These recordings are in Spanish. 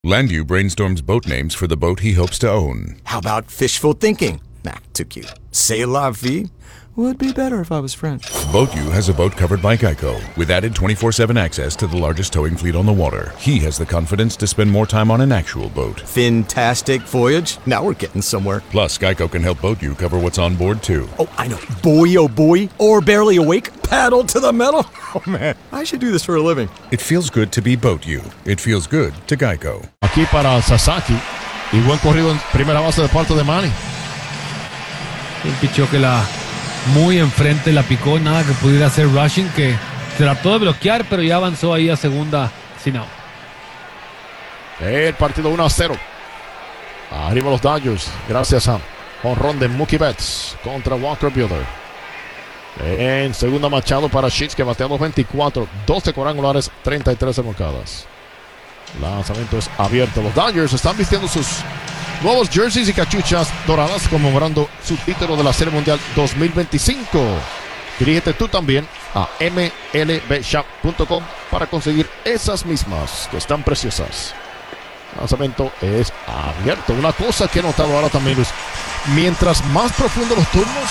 Landu brainstorms boat names for the boat he hopes to own. How about fishful thinking? Nah, too cute. C'est la vie would be better if I was French. BoatU has a boat covered by Geico, with added 24/7 access to the largest towing fleet on the water. He has the confidence to spend more time on an actual boat. Fantastic voyage. Now we're getting somewhere. Plus, Geico can help BoatU cover what's on board, too. Oh, I know. Boy, oh boy. Or barely awake. Paddle to the metal. Oh, man. I should do this for a living. It feels good to be BoatU. It feels good to Geico. Aquí para Sasaki. Y buen corrido en primera base de parte de Manny. Un pichó que muy enfrente la picó, nada que pudiera hacer rushing, que trató de bloquear, pero ya avanzó ahí a segunda sin out. El partido 1-0. Arriba los Dodgers, gracias a jonrón de Mookie Betts contra Walker Buehler. En segunda, Machado para Sheets, que batea 2.24, 12 cuadrangulares, 33 remolcadas. Lanzamiento es abierto. Los Dodgers están vistiendo sus nuevos jerseys y cachuchas doradas, conmemorando su título de la Serie Mundial 2025. Dirígete tú también a mlbshop.com para conseguir esas mismas, que están preciosas. Lanzamiento es abierto. Una cosa que he notado ahora también, Luis, mientras más profundo los turnos,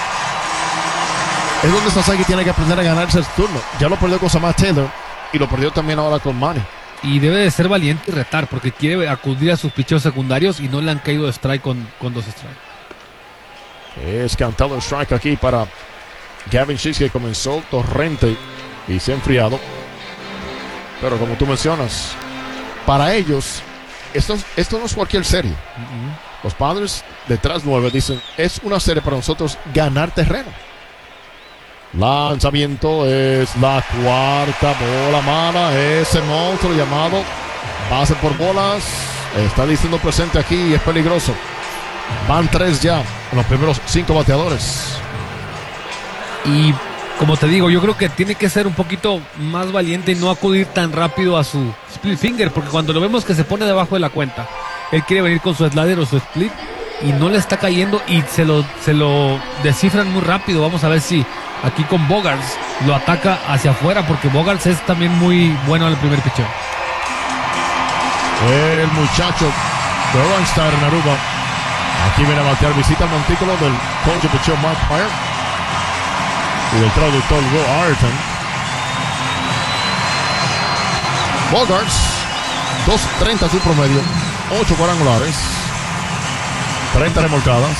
es donde Sasaki tiene que aprender a ganarse el turno. Ya lo perdió con Samad Taylor y lo perdió también ahora con Manny. Y debe de ser valiente y retar, porque quiere acudir a sus picheos secundarios y no le han caído de strike con 2 strikes. Es cantado el strike aquí para Gavin Sheets, que comenzó torrente y se ha enfriado. Pero como tú mencionas, para ellos, esto no es cualquier serie. Los Padres detrás 9 dicen, es una serie para nosotros ganar terreno. Lanzamiento es la cuarta bola mala. Ese monstruo llamado base por bolas está diciendo presente aquí y es peligroso. Van 3 ya en los primeros 5 bateadores. Y como te digo, yo creo que tiene que ser un poquito más valiente y no acudir tan rápido a su split finger, porque cuando lo vemos que se pone debajo de la cuenta, él quiere venir con su slider o su split y no le está cayendo y se lo descifran muy rápido. Vamos a ver si aquí con Bogaerts lo ataca hacia afuera, porque Bogaerts es también muy bueno en el primer picheo. El muchacho de Orange en Aruba aquí viene a batear, visita el montículo del coach de picheo Mark Meyer y del traductor Will Ayrton. Bogaerts 2.30 su promedio, 8 cuadrangulares, 30 remolcadas.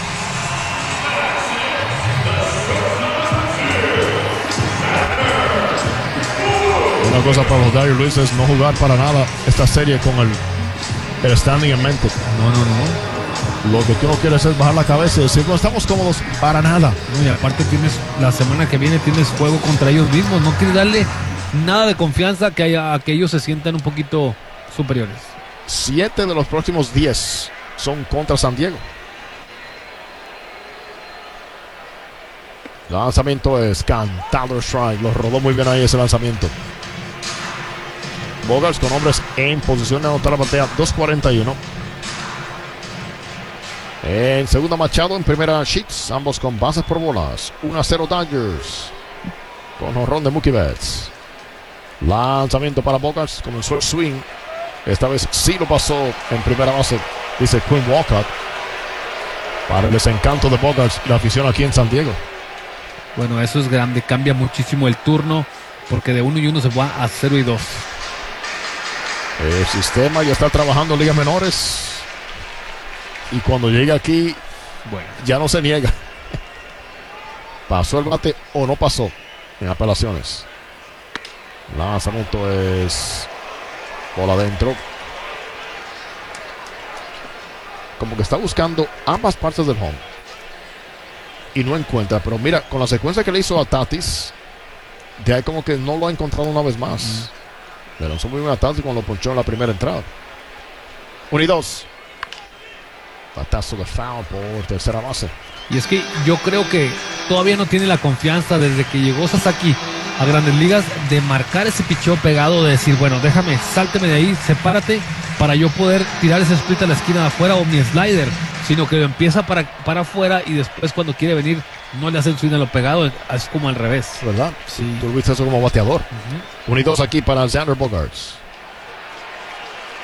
Una cosa para los Dodgers, Luis, es no jugar para nada esta serie con el standing en mente. No. Lo que tú no quieres es bajar la cabeza y decir, no estamos cómodos para nada. No, y aparte la semana que viene tienes juego contra ellos mismos. No quieres darle nada de confianza a que ellos se sientan un poquito superiores. 7 de los próximos 10 son contra San Diego. Lanzamiento es cantado strike. Lo rodó muy bien ahí ese lanzamiento. Bogaerts con hombres en posición de anotar, batea 2.41. En segunda, Machado. En primera, Sheets. Ambos con bases por bolas. 1-0 Dodgers. Con jonrón de Mookie Betts. Lanzamiento para Bogaerts. Comenzó el swing. Esta vez sí lo pasó en primera base, dice Quinn Walcott. Para el desencanto de Bogaerts y la afición aquí en San Diego. Bueno, eso es grande. Cambia muchísimo el turno, porque de 1-1 se va a 0-2. El sistema ya está trabajando en ligas menores. Y cuando llega aquí, bueno, ya no se niega. ¿Pasó el bate o no pasó en apelaciones? Lanzamiento es bola adentro. Como que está buscando ambas partes del home y no encuentra. Pero mira, con la secuencia que le hizo a Tatis, de ahí como que no lo ha encontrado una vez más. Le lanzó muy bien a Tatis cuando lo ponchó en la primera entrada. 1-2. Batazo de foul por tercera base. Y es que yo creo que todavía no tiene la confianza desde que llegó Sasaki a Grandes Ligas de marcar ese picheo pegado, de decir, bueno, déjame, sálteme de ahí, sepárate para yo poder tirar ese split a la esquina de afuera o mi slider, sino que lo empieza para afuera y después cuando quiere venir no le hace el swing a lo pegado, es como al revés. ¿Verdad? Sí. Tú lo viste eso como bateador. 1-2 aquí para Xander Bogaerts.